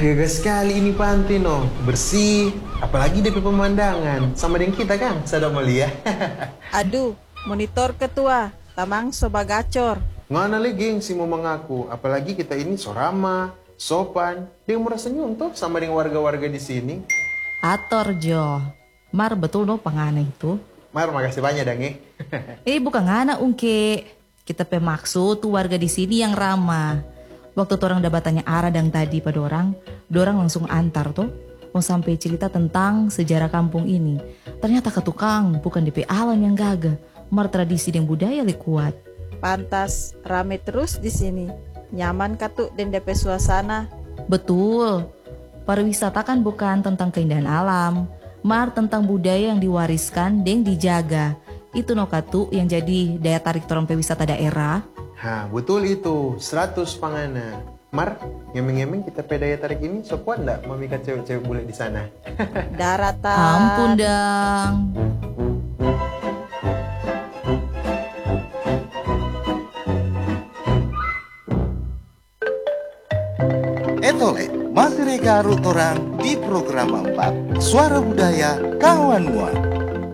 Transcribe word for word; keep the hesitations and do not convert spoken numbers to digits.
Gagah sekali ini pantai no, bersih, apalagi D P pemandangan sama dengan kita kan, sadar Malia. Aduh, monitor ketua, tamang soba gacor. Ngana le gengsi mau mengaku, apalagi kita ini sorama, sopan, dia merasa nyuntuk sama dengan warga-warga di sini. Ator Jo, Mar betul no pangana itu. Mar, makasih banyak dang eh. Eh bukan ngana ungke, kita pe maksud tuh warga di sini yang ramah. Waktu tuh orang udah bertanya arah dan tadi pada orang, dorang langsung antar tuh, mau sampai cerita tentang sejarah kampung ini. Ternyata ketukang bukan D P alam yang gagah, mar tradisi dan budaya li kuat. Pantas rame terus di sini. Nyaman katuk dan D P suasana. Betul, pariwisata kan bukan tentang keindahan alam, mar tentang budaya yang diwariskan dan dijaga. Itu no katu yang jadi daya tarik orang pewisata daerah. Hah, betul itu, seratus pangana. Mar, ngemeng-ngemeng kita pedaya tarik ini, so kuat nggak memikat cewek-cewek bule di sana? Daratan. Ampun dang. Etole, materi garut orang di program empat Suara Budaya Kawan Muat.